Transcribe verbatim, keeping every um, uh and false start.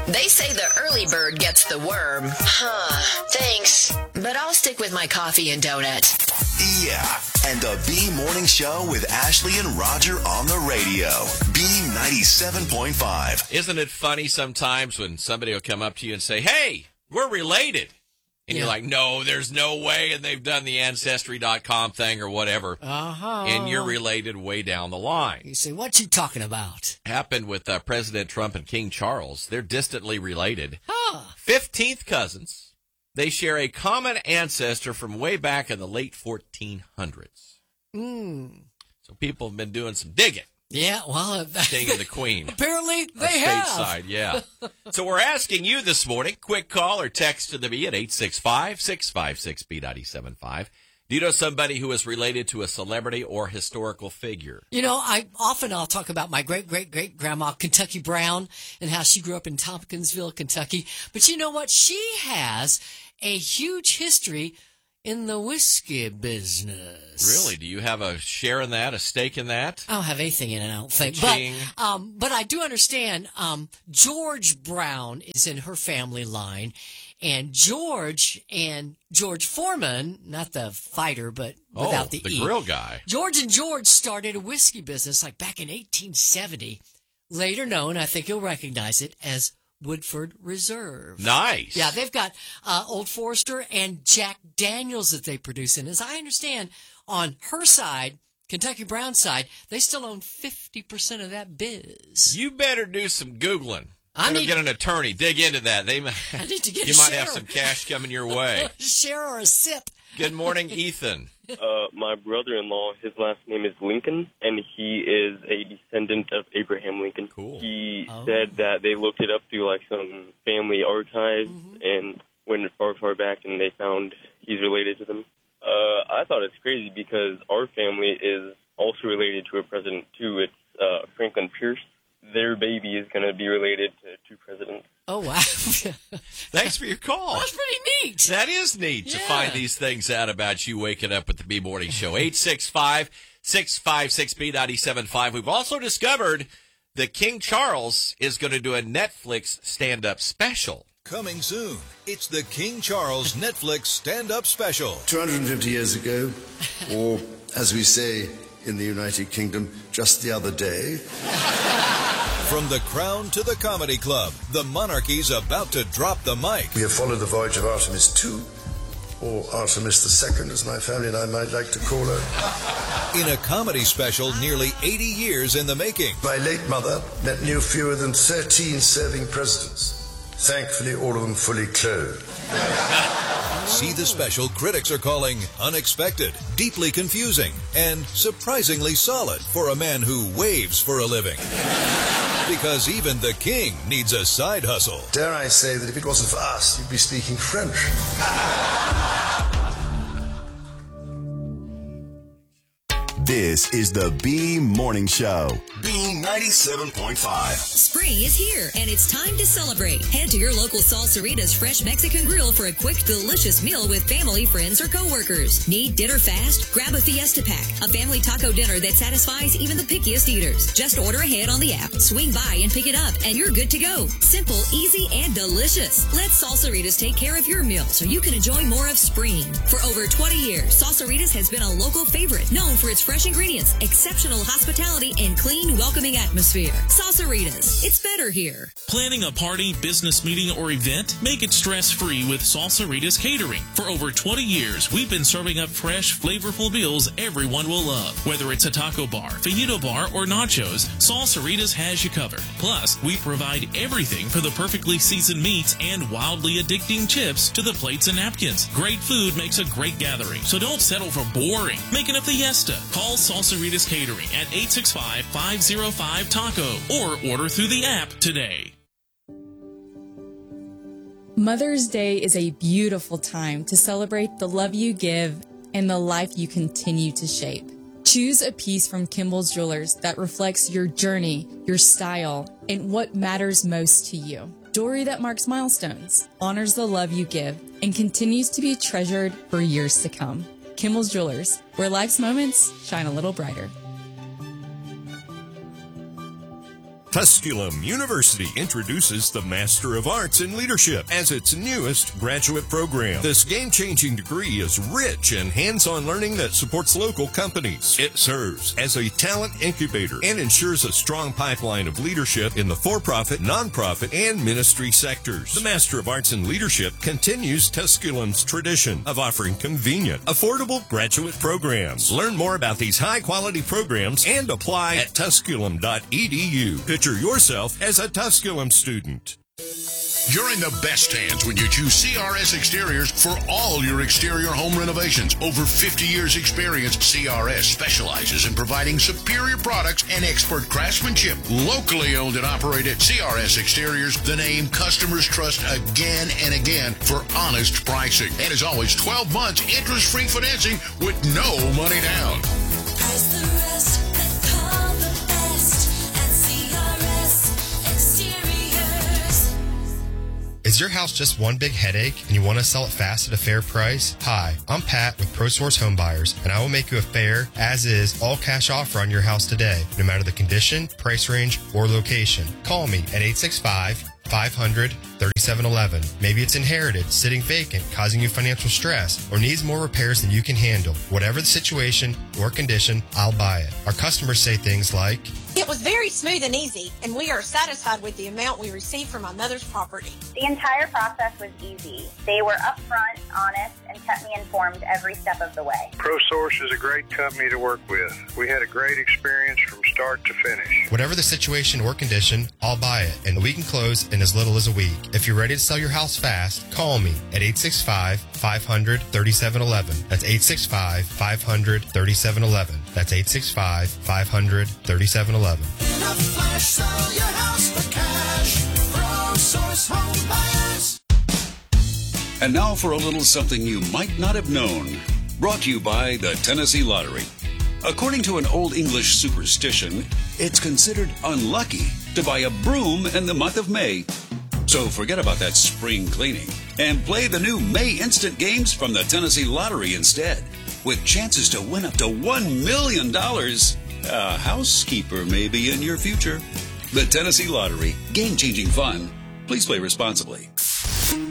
They say the early bird gets the worm. Huh, thanks. But I'll stick with my coffee and donut. Yeah, and the B Morning Show with Ashley and Roger on the radio. B ninety-seven point five. Isn't it funny sometimes when somebody will come up to you and say, hey, we're related? And yeah. You're like, no, there's no way. And they've done the Ancestry dot com thing or whatever. Uh-huh. And you're related way down the line. You say, what you talking about? Happened with uh, President Trump and King Charles. They're distantly related. Huh. fifteenth cousins. They share a common ancestor from way back in the late fourteen hundreds. Mm. So people have been doing some digging. Yeah, well, uh, King and the Queen. Apparently they have. Stateside, yeah. So we're asking you this morning, quick call or text to the B at eight six five, six five six, B nine seven five. Do you know somebody who is related to a celebrity or historical figure? You know, I often I'll talk about my great-great-great-grandma, Kentucky Brown, and how she grew up in Tompkinsville, Kentucky. But you know what? She has a huge history in the whiskey business. Really? Do you have a share in that, a stake in that? I don't have anything in it, I don't think. Ching. But, um, but I do understand um, George Brown is in her family line. And George and George Foreman, not the fighter, but without oh, the, the E. grill guy. George and George started a whiskey business like back in eighteen seventy. Later known, I think you'll recognize it, as Woodford Reserve. Nice. Yeah, they've got uh, Old Forester and Jack Daniels that they produce. And as I understand, on her side, Kentucky Brown's side, they still own fifty percent of that biz. You better do some Googling. I Better need, get an attorney. Dig into that. They, I need to get you a might share. have some cash coming your way. A share or a sip. Good morning, Ethan. Uh, my brother-in-law, his last name is Lincoln, and he is a descendant of Abraham Lincoln. Cool. He oh. said that they looked it up through like some family archives mm-hmm. and went far, far back, and they found he's related to them. Uh, I thought it's crazy because our family is also related to a president too. It's uh, Franklin Pierce. Their baby is going to be related to two presidents. Oh, wow. Thanks for your call. That's pretty neat. That is neat yeah. to find these things out about you waking up with the B Morning Show. eight six five, six five six, B nine seven five. We've also discovered that King Charles is going to do a Netflix stand-up special. Coming soon, it's the King Charles Netflix stand-up special. two hundred fifty years ago, or as we say in the United Kingdom, just the other day. From the Crown to the Comedy Club, the monarchy's about to drop the mic. We have followed the voyage of Artemis two, or Artemis the Second, as my family and I might like to call her. In a comedy special nearly eighty years in the making. My late mother met no fewer than thirteen serving presidents. Thankfully, all of them fully clothed. See the special critics are calling unexpected, deeply confusing, and surprisingly solid for a man who waves for a living. Because even the king needs a side hustle. Dare I say that if it wasn't for us, you'd be speaking French. This is the B Morning Show. B ninety-seven point five. Spring is here, and it's time to celebrate. Head to your local Salsaritas Fresh Mexican Grill for a quick, delicious meal with family, friends, or coworkers. Need dinner fast? Grab a Fiesta Pack, a family taco dinner that satisfies even the pickiest eaters. Just order ahead on the app, swing by and pick it up, and you're good to go. Simple, easy, and delicious. Let Salsaritas take care of your meal so you can enjoy more of spring. For over twenty years, Salsaritas has been a local favorite, known for its fresh ingredients, exceptional hospitality, and clean, welcoming atmosphere. Salsaritas. It's better here. Planning a party, business meeting, or event? Make it stress-free with Salsaritas Catering. For over twenty years, we've been serving up fresh, flavorful meals everyone will love. Whether it's a taco bar, fajito bar, or nachos, Salsaritas has you covered. Plus, we provide everything from the perfectly seasoned meats and wildly addicting chips to the plates and napkins. Great food makes a great gathering, so don't settle for boring. Make it a fiesta. Call Salsaritas Catering at eight six five, five oh five, taco or order through the app today. Mother's Day is a beautiful time to celebrate the love you give and the life you continue to shape. Choose a piece from Kimball's Jewelers that reflects your journey, your style, and what matters most to you. Jewelry that marks milestones, honors the love you give, and continues to be treasured for years to come. Kimball's Jewelers, where life's moments shine a little brighter. Tusculum University introduces the Master of Arts in Leadership as its newest graduate program. This game-changing degree is rich in hands-on learning that supports local companies. It serves as a talent incubator and ensures a strong pipeline of leadership in the for-profit, non-profit, and ministry sectors. The Master of Arts in Leadership continues Tusculum's tradition of offering convenient, affordable graduate programs. Learn more about these high-quality programs and apply at tusculum dot e d u. Picture yourself as a Tusculum student. You're in the best hands when you choose C R S Exteriors for all your exterior home renovations. Over fifty years experience, C R S specializes in providing superior products and expert craftsmanship. Locally owned and operated, C R S Exteriors, the name customers trust again and again for honest pricing. And as always, twelve months interest-free financing with no money down. Price the rest, they call the best at C R S Exteriors. Is your house just one big headache and you want to sell it fast at a fair price? Hi, I'm Pat with ProSource Home Buyers, and I will make you a fair, as-is, all-cash offer on your house today, no matter the condition, price range, or location. Call me at eight six five, five hundred, thirty-seven eleven. Maybe it's inherited, sitting vacant, causing you financial stress, or needs more repairs than you can handle. Whatever the situation or condition, I'll buy it. Our customers say things like, "It was very smooth and easy, and we are satisfied with the amount we received from my mother's property." The entire process was easy. They were upfront, honest, and kept me informed every step of the way. ProSource is a great company to work with. We had a great experience from start to finish. Whatever the situation or condition, I'll buy it, and we can close in as little as a week. If you're ready to sell your house fast, call me at eight six five, five hundred, thirty-seven eleven. That's eight six five, five hundred, thirty-seven eleven. That's eight six five, five hundred, thirty-seven eleven. In a flash, sell your house for cash. ProSource Home Buyers. And now for a little something you might not have known. Brought to you by the Tennessee Lottery. According to an Old English superstition, it's considered unlucky to buy a broom in the month of May. So forget about that spring cleaning and play the new May Instant Games from the Tennessee Lottery instead, with chances to win up to one million dollars. A housekeeper may be in your future. The Tennessee Lottery. Game-changing fun. Please play responsibly.